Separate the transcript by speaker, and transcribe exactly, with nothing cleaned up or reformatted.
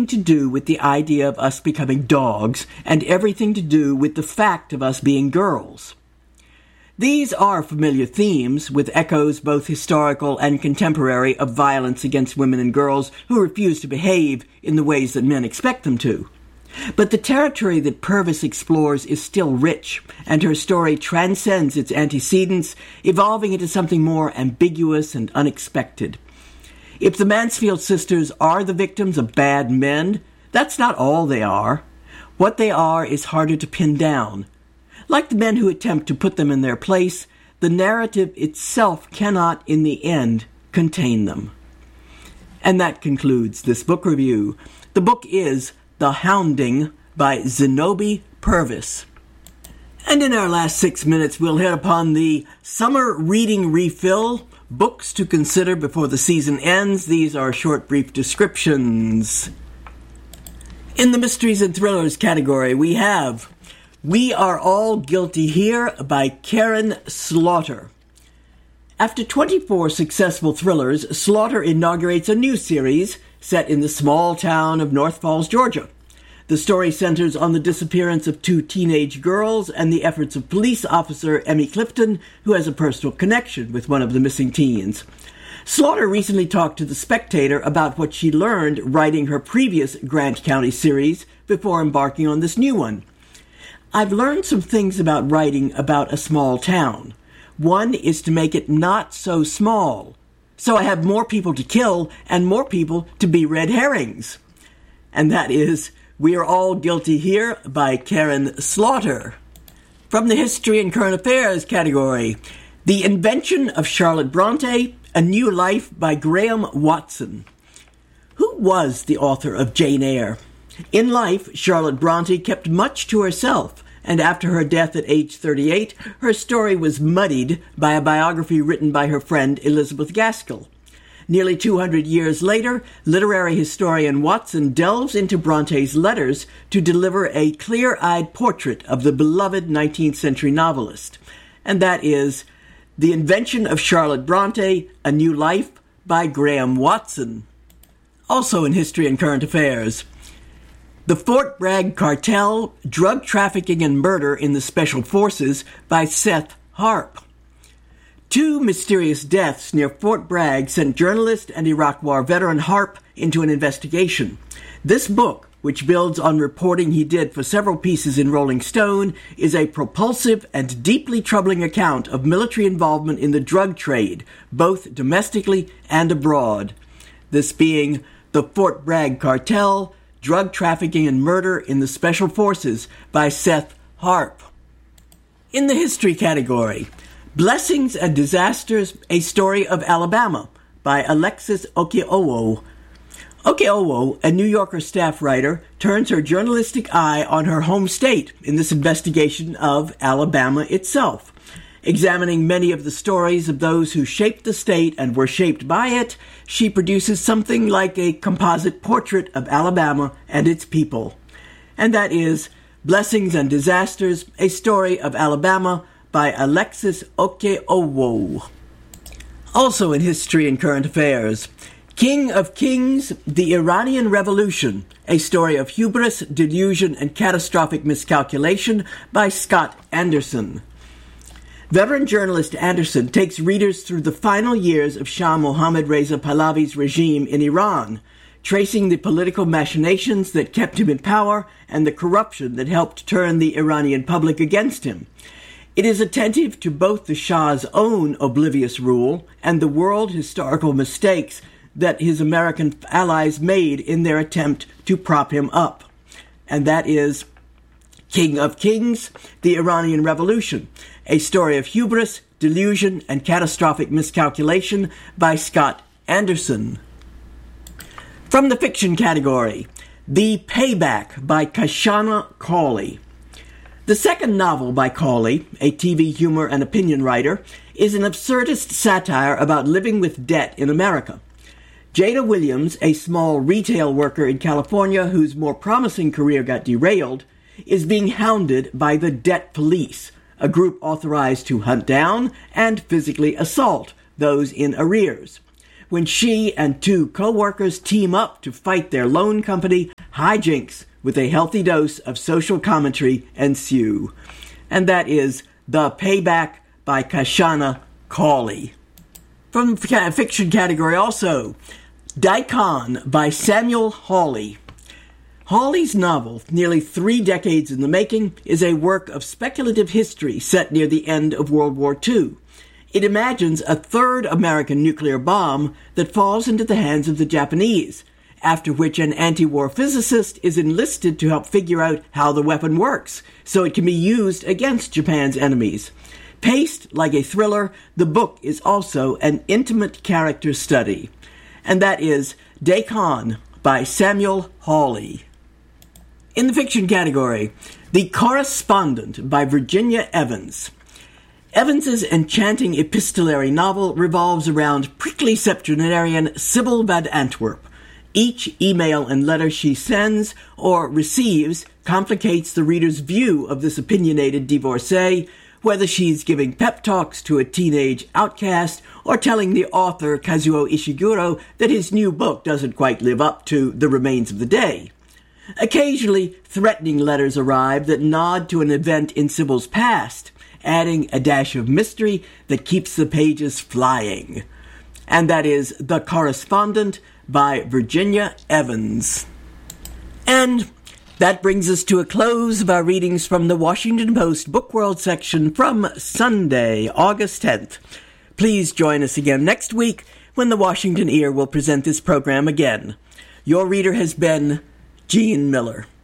Speaker 1: everything to do with the idea of us becoming dogs and everything to do with the fact of us being girls. These are familiar themes, with echoes both historical and contemporary of violence against women and girls who refuse to behave in the ways that men expect them to. But the territory that Purvis explores is still rich, and her story transcends its antecedents, evolving into something more ambiguous and unexpected. If the Mansfield sisters are the victims of bad men, that's not all they are. What they are is harder to pin down. Like the men who attempt to put them in their place, the narrative itself cannot, in the end, contain them. And that concludes this book review. The book is The Hounding by Zinobe Purvis. And in our last six minutes, we'll hit upon the summer reading refill, books to consider before the season ends. These are short, brief descriptions. In the mysteries and thrillers category, we have We Are All Guilty Here by Karin Slaughter. After twenty-four successful thrillers, Slaughter inaugurates a new series set in the small town of North Falls, Georgia. The story centers on the disappearance of two teenage girls and the efforts of police officer Emmy Clifton, who has a personal connection with one of the missing teens. Slaughter recently talked to The Spectator about what she learned writing her previous Grant County series before embarking on this new one. I've learned some things about writing about a small town. One is to make it not so small, so I have more people to kill and more people to be red herrings. And that is We Are All Guilty Here by Karin Slaughter. From the History and Current Affairs category, The Invention of Charlotte Bronte, A New Life by Graham Watson. Who was the author of Jane Eyre? In life, Charlotte Bronte kept much to herself, and after her death at age thirty-eight, her story was muddied by a biography written by her friend Elizabeth Gaskell. Nearly two hundred years later, literary historian Watson delves into Bronte's letters to deliver a clear-eyed portrait of the beloved nineteenth century novelist. And that is The Invention of Charlotte Bronte, A New Life by Graham Watson. Also in History and Current Affairs, The Fort Bragg Cartel, Drug Trafficking and Murder in the Special Forces by Seth Harp. Two mysterious deaths near Fort Bragg sent journalist and Iraq War veteran Harp into an investigation. This book, which builds on reporting he did for several pieces in Rolling Stone, is a propulsive and deeply troubling account of military involvement in the drug trade, both domestically and abroad. This being The Fort Bragg Cartel, Drug Trafficking and Murder in the Special Forces by Seth Harp. In the history category, Blessings and Disasters, A Story of Alabama by Alexis Okeowo. Okeowo, a New Yorker staff writer, turns her journalistic eye on her home state in this investigation of Alabama itself. Examining many of the stories of those who shaped the state and were shaped by it, she produces something like a composite portrait of Alabama and its people. And that is Blessings and Disasters, A Story of Alabama by Alexis Okeowo. Also in History and Current Affairs, King of Kings, The Iranian Revolution, A Story of Hubris, Delusion, and Catastrophic Miscalculation by Scott Anderson. Veteran journalist Anderson takes readers through the final years of Shah Mohammad Reza Pahlavi's regime in Iran, tracing the political machinations that kept him in power and the corruption that helped turn the Iranian public against him. It is attentive to both the Shah's own oblivious rule and the world historical mistakes that his American allies made in their attempt to prop him up. And that is King of Kings, The Iranian Revolution, A Story of Hubris, Delusion, and Catastrophic Miscalculation by Scott Anderson. From the fiction category, The Payback by Kashana Cauley. The second novel by Cauley, a T V humor and opinion writer, is an absurdist satire about living with debt in America. Jada Williams, a small retail worker in California whose more promising career got derailed, is being hounded by the Debt Police, a group authorized to hunt down and physically assault those in arrears. when she and two co-workers team up to fight their loan company hijinks with a healthy dose of social commentary ensue. And that is The Payback by Kashana Cauley. From the fiction category also, Daikon by Samuel Hawley. Hawley's novel, nearly three decades in the making, is a work of speculative history set near the end of World War Two. It imagines a third American nuclear bomb that falls into the hands of the Japanese, after which an anti-war physicist is enlisted to help figure out how the weapon works, so it can be used against Japan's enemies. Paced like a thriller, the book is also an intimate character study. And that is Daikon by Samuel Hawley. In the fiction category, The Correspondent by Virginia Evans. Evans's enchanting epistolary novel revolves around prickly septuagenarian Sybil Van Antwerp. Each email and letter she sends or receives complicates the reader's view of this opinionated divorcee, whether she's giving pep talks to a teenage outcast or telling the author Kazuo Ishiguro that his new book doesn't quite live up to The Remains of the Day. Occasionally, threatening letters arrive that nod to an event in Sybil's past, adding a dash of mystery that keeps the pages flying. And that is The Correspondent by Virginia Evans. And that brings us to a close of our readings from the Washington Post Book World section from Sunday, August tenth. Please join us again next week when the Washington Ear will present this program again. Your reader has been Gene Miller.